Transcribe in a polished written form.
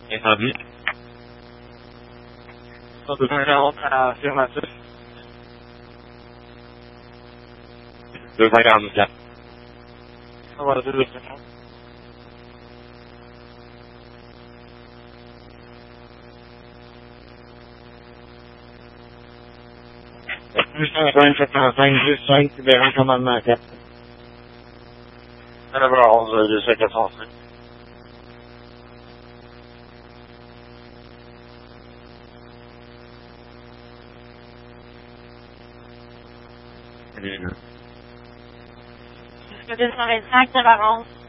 Entendu. 240 affirmatif. 244. On va dire 250. Plus 705, libérant commandement 4. 9h11, 245. Jusque 225, 9h11.